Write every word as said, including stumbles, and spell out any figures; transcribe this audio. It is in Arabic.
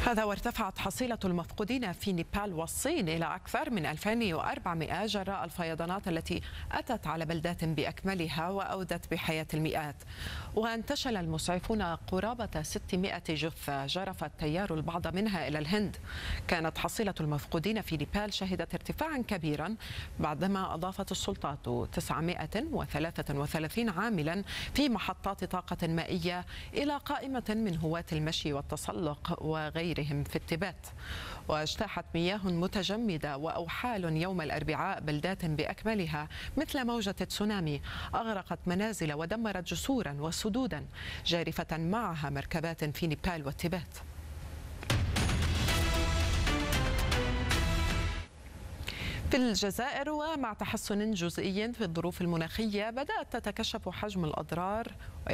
هذا وارتفعت حصيلة المفقودين في نيبال والصين إلى أكثر من ألفين وأربعمائة جراء الفيضانات التي أتت على بلدات بأكملها وأودت بحياة المئات. وانتشل المسعفون قرابة ستمائة جثة جرف التيار البعض منها إلى الهند. كانت حصيلة المفقودين في نيبال شهدت ارتفاعا كبيرا بعدما أضافت السلطات تسعمائة وثلاثة وثلاثين عاملا في محطات طاقة مائية إلى قائمة من هواة المشي والتسلق وغيرهم في التبات. واجتاحت مياه متجمدة وأوحال يوم الأربعاء بلدات بأكملها مثل موجة تسونامي أغرقت منازل ودمرت جسورا وسدودا جارفة معها مركبات في نيبال والتبات. في الجزائر ومع تحسن جزئي في الظروف المناخية بدأت تتكشف حجم الأضرار